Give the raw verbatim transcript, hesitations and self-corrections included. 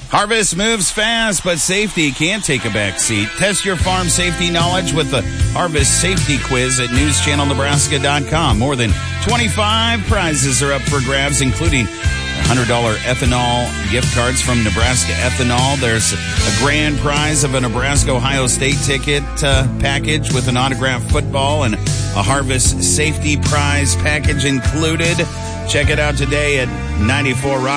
Harvest moves fast, but safety can't take a back seat. Test your farm safety knowledge with the Harvest Safety Quiz at news channel nebraska dot com. More than twenty-five prizes are up for grabs, including one hundred dollars ethanol gift cards from Nebraska Ethanol. There's a grand prize of a Nebraska-Ohio State ticket uh, package with an autographed football and a Harvest Safety Prize package included. Check it out today at ninety-four rock